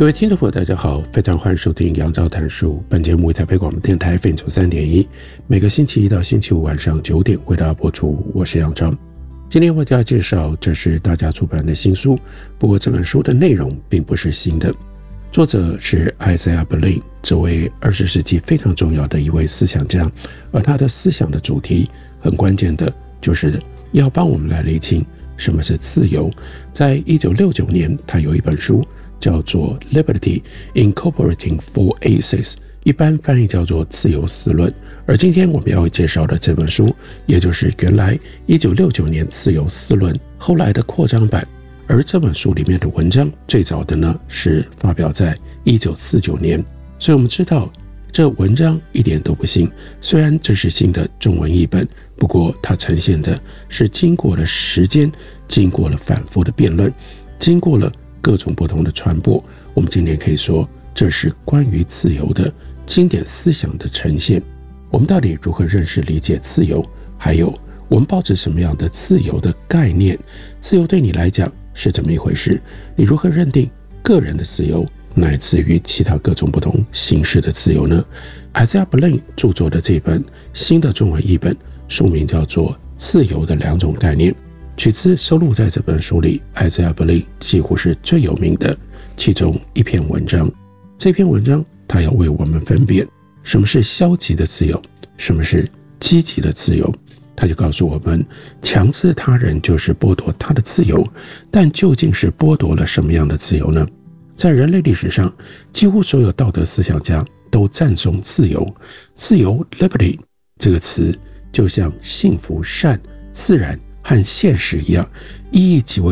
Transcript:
各位听众朋友大家好，非常欢迎收听杨照谈书。本节目为台北广播电台 FM93.1，每个星期一到星期五晚上9点为大家播出。我是杨照。今天为大家介绍，这是大家出版的新书，不过这本书的内容并不是新的。作者是 Isaiah Berlin， 这位20世纪非常重要的一位思想家，而他的思想的主题很关键的，就是要帮我们来厘清什么是自由。在1969年，他有一本书叫做 Liberty Incorporating Four Aces， 一般翻译叫做自由四论。而今天我们要介绍的这本书，也就是原来1969年自由四论后来的扩张版。而这本书里面的文章最早的呢是发表在1949年，所以我们知道这文章一点都不新。虽然这是新的中文译本，不过它呈现的是经过了时间，经过了反复的辩论，经过了各种不同的传播。我们今天可以说，这是关于自由的经典思想的呈现。我们到底如何认识理解自由，还有我们抱着什么样的自由的概念，自由对你来讲是怎么一回事，你如何认定个人的自由，乃至于其他各种不同形式的自由呢？ Isaiah Berlin 著作的这本新的中文译本，书名叫做《自由的两种概念》，取自收录在这本书里 Isaiah Berlin 几乎是最有名的其中一篇文章。这篇文章他要为我们分辨什么是消极的自由，什么是积极的自由。他就告诉我们，强制他人就是剥夺他的自由，但究竟是剥夺了什么样的自由呢？在人类历史上，几乎所有道德思想家都赞颂自由。自由 liberty 这个词就像幸福、善、自然和现实一样，意义极为